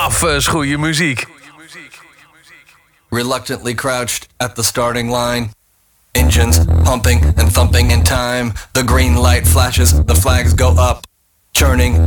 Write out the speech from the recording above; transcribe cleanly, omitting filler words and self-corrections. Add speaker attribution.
Speaker 1: afschoeie muziek.
Speaker 2: Reluctantly crouched at the starting line. Engines pumping and thumping in time. The green light flashes, the flags go up. Churning